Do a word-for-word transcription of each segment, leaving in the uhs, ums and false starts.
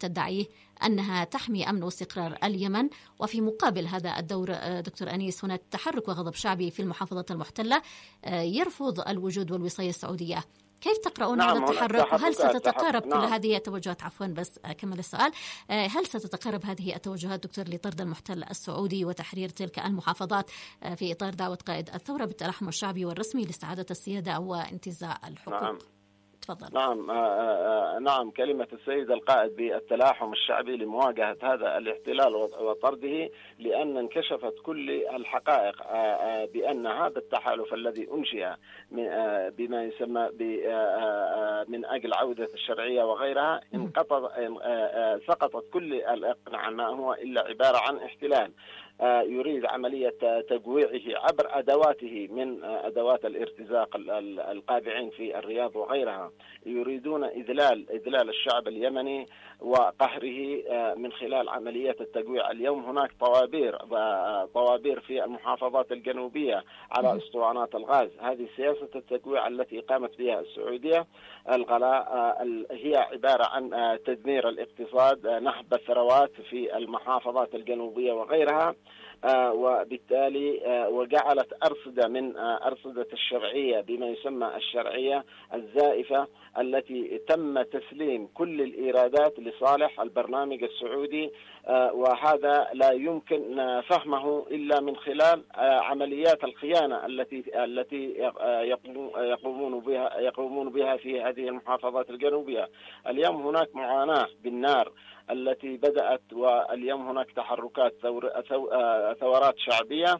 تدعيه أنها تحمي أمن واستقرار اليمن، وفي مقابل هذا الدور دكتور أنيس هناك تحرك وغضب شعبي في المحافظات المحتلة يرفض الوجود والوصاية السعودية. كيف تقرؤون نعم هذا التحرك، وهل ستتقارب نعم. كل هذه التوجهات؟ عفوا بس أكمل السؤال، هل ستتقارب هذه التوجهات دكتور لطرد المحتل السعودي وتحرير تلك المحافظات في إطار دعوة قائد الثورة بالتلاحم الشعبي والرسمي لاستعادة السيادة وانتزاع الحقوق؟ نعم. تفضل. نعم آه آه نعم كلمة السيد القائد بالتلاحم الشعبي لمواجهة هذا الاحتلال وطرده، لأن انكشفت كل الحقائق آه آه بأن هذا التحالف الذي أنشئ آه بما يسمى آه من أجل عودة الشرعية وغيرها انقطع آه آه سقطت كل الإقناع ما هو إلا عبارة عن احتلال يريد عملية تجويعه عبر أدواته من أدوات الارتزاق القابعين في الرياض وغيرها. يريدون إذلال إذلال الشعب اليمني وقهره من خلال عملية التجويع. اليوم هناك طوابير طوابير في المحافظات الجنوبية على اسطوانات الغاز. هذه سياسة التجويع التي قامت بها السعودية. الغلاء هي عبارة عن تدمير الاقتصاد، نهب الثروات في المحافظات الجنوبية وغيرها، آه وبالتالي آه وجعلت أرصدة من آه أرصدة الشرعية بما يسمى الشرعية الزائفة التي تم تسليم كل الإيرادات لصالح البرنامج السعودي، آه وهذا لا يمكن آه فهمه إلا من خلال آه عمليات الخيانة التي التي آه يقومون بها يقومون بها في هذه المحافظات الجنوبية. اليوم هناك معاناة بالنار التي بدأت، واليوم هناك تحركات ثور ثورات شعبية.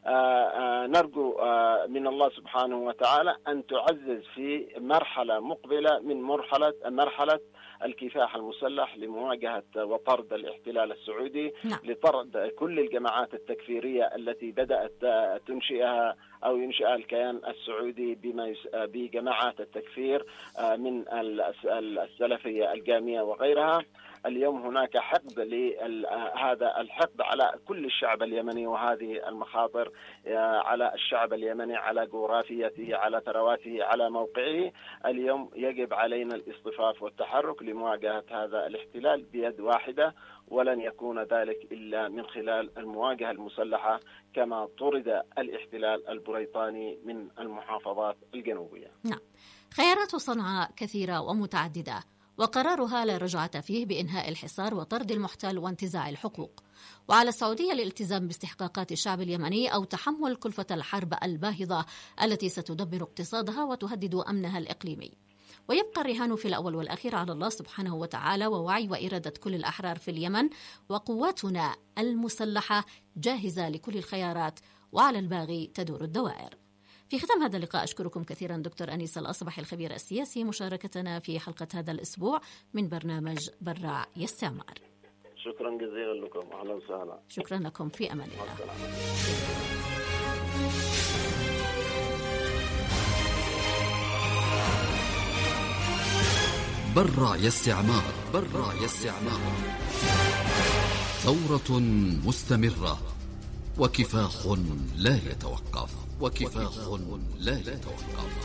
نرجو من الله سبحانه وتعالى أن تعزز في مرحلة مقبلة من مرحلة مرحلة الكفاح المسلح لمواجهة وطرد الاحتلال السعودي، نعم. لطرد كل الجماعات التكفيرية التي بدأت تنشئها أو ينشئها الكيان السعودي بما بجماعات التكفير من السلفية الجامية وغيرها. اليوم هناك حقد لهذا الحقد على كل الشعب اليمني، وهذه المخاطر على الشعب اليمني، على جغرافيته، على ثرواته، على موقعه. اليوم يجب علينا الاصطفاف والتحرك لمواجهة هذا الاحتلال بيد واحدة، ولن يكون ذلك إلا من خلال المواجهة المسلحة كما طرد الاحتلال البريطاني من المحافظات الجنوبية. نعم. خيارات صنعاء كثيرة ومتعددة، وقرارها لا رجعة فيه بإنهاء الحصار وطرد المحتل وانتزاع الحقوق، وعلى السعودية الالتزام باستحقاقات الشعب اليمني أو تحمل كلفة الحرب الباهظة التي ستدمر اقتصادها وتهدد أمنها الإقليمي. ويبقى الرهان في الأول والأخير على الله سبحانه وتعالى ووعي وإرادة كل الأحرار في اليمن، وقواتنا المسلحة جاهزة لكل الخيارات، وعلى الباغي تدور الدوائر. في ختام هذا اللقاء أشكركم كثيرا دكتور أنيس الأصبحي الخبير السياسي مشاركتنا في حلقة هذا الأسبوع من برنامج برع يستعمر. شكرا جزيلا لكم، أهلا وسهلا. شكرا لكم، في أمان الله. برع يستعمار. برع يستعمار ثورة مستمرة وكفاح لا يتوقف. وكفاح لا يتوقف.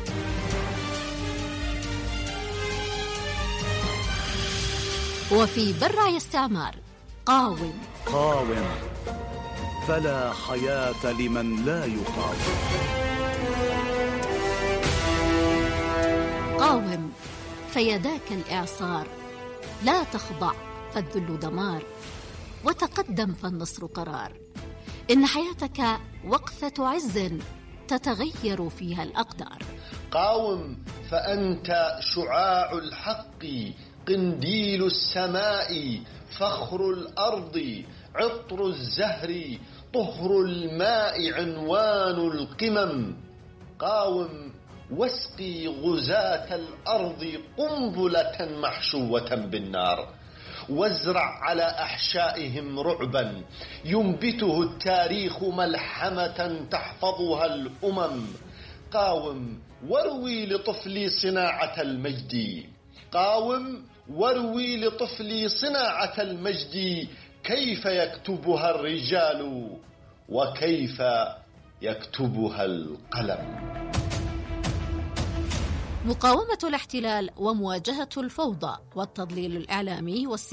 وفي برع يستعمار قاوم. قاوم فلا حياة لمن لا يقاوم. قاوم فيداك الإعصار، لا تخضع فالذل دمار، وتقدم فالنصر قرار. إن حياتك وقفة عز تتغير فيها الأقدار. قاوم فأنت شعاع الحق، قنديل السماء، فخر الأرض، عطر الزهر، طهر الماء، عنوان القمم. قاوم واسقي غزاة الأرض قنبلة محشوة بالنار، وازرع على أحشائهم رعبا ينبته التاريخ ملحمة تحفظها الأمم. قاوم واروي لطفلي صناعة المجد، قاوم واروي لطفلي صناعة المجد، كيف يكتبها الرجال وكيف يكتبها القلم. مقاومة الاحتلال ومواجهة الفوضى والتضليل الإعلامي والسياسي